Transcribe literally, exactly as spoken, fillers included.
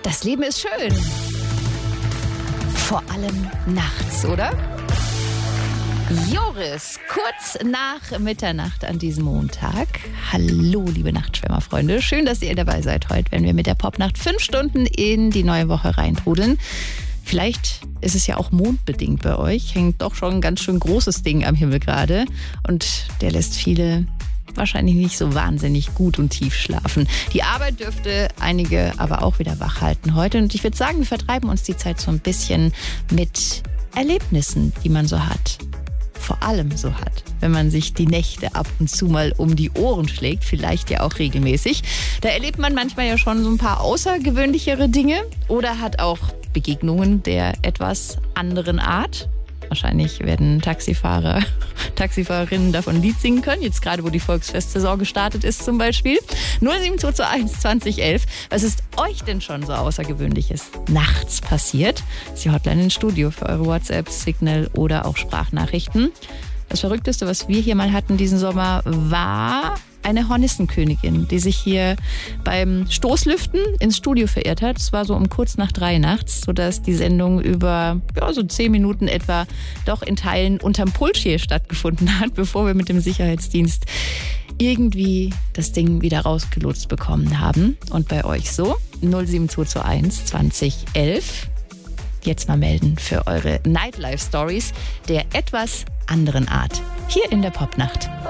Das Leben ist schön. Vor allem nachts, oder? Joris, kurz nach Mitternacht an diesem Montag. Hallo, liebe Nachtschwärmerfreunde. Schön, dass ihr dabei seid. Heute werden wir mit der Popnacht fünf Stunden in die neue Woche reintrudeln. Vielleicht ist es ja auch mondbedingt bei euch. Hängt doch schon ein ganz schön großes Ding am Himmel gerade. Und der lässt viele wahrscheinlich nicht so wahnsinnig gut und tief schlafen. Die Arbeit dürfte einige aber auch wieder wach halten heute. Und ich würde sagen, wir vertreiben uns die Zeit so ein bisschen mit Erlebnissen, die man so hat. Vor allem so hat, wenn man sich die Nächte ab und zu mal um die Ohren schlägt, vielleicht ja auch regelmäßig. Da erlebt man manchmal ja schon so ein paar außergewöhnlichere Dinge oder hat auch Begegnungen der etwas anderen Art. Wahrscheinlich werden Taxifahrer, Taxifahrerinnen davon ein Lied singen können, jetzt gerade wo die Volksfestsaison gestartet ist zum Beispiel. null sieben zwei zwei eins zwanzig elf. Was ist euch denn schon so Außergewöhnliches nachts passiert? Das ist die Hotline ins Studio für eure WhatsApp, Signal oder auch Sprachnachrichten. Das Verrückteste, was wir hier mal hatten diesen Sommer, war eine Hornissenkönigin, die sich hier beim Stoßlüften ins Studio verirrt hat. Es war so um kurz nach drei nachts, sodass die Sendung über ja, so zehn Minuten etwa doch in Teilen unterm Pult hier stattgefunden hat, bevor wir mit dem Sicherheitsdienst irgendwie das Ding wieder rausgelotst bekommen haben. Und bei euch so? null sieben zwei zwei eins zwanzig elf. Jetzt mal melden für eure Nightlife-Stories der etwas anderen Art. Hier in der Popnacht.